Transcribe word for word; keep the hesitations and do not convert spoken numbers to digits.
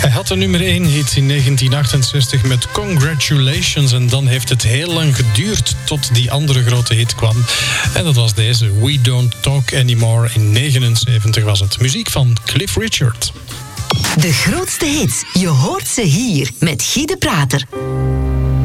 Hij had een nummer één hit in negentien achtenzestig met Congratulations. En dan heeft het heel lang geduurd tot die andere grote hit kwam. En dat was deze, We Don't Talk Anymore. In negenenzeventig was het. Muziek van Cliff Richard. De grootste hits, je hoort ze hier met Guy de Prater.